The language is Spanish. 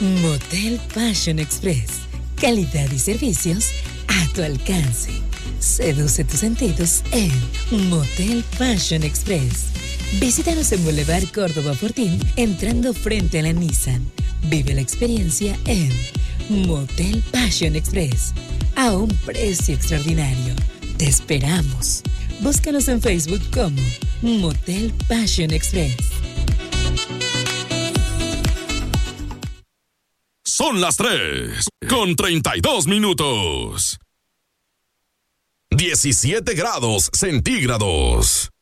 Motel Passion Express. Calidad y servicios a tu alcance. Seduce tus sentidos en Motel Passion Express. Visítanos en Boulevard Córdoba Fortín, entrando frente a la Nissan. Vive la experiencia en Motel Passion Express, a un precio extraordinario. Te esperamos. Búscanos en Facebook como Motel Passion Express. Son las 3:32. 17 grados centígrados.